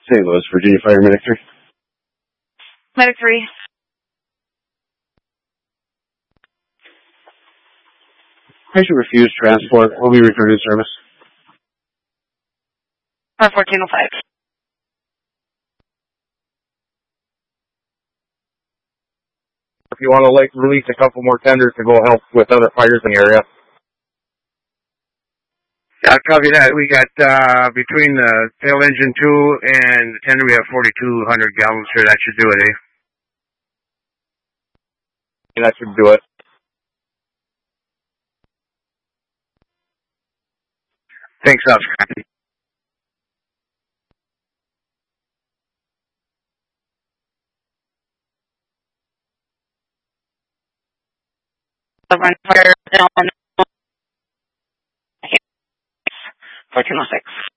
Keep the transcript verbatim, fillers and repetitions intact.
Saint Louis, Virginia Fire, Medic three. Medic three. Patient refused transport. Will be returning service. R fourteen oh five. If you want to like release a couple more tenders to go help with other fires in the area. Yeah, copy that. We got, uh, between the tail engine two and the tender, we have forty-two hundred gallons here. That should do it, eh? And that should do it. Thanks, Oscar. Fire, fourteen oh six.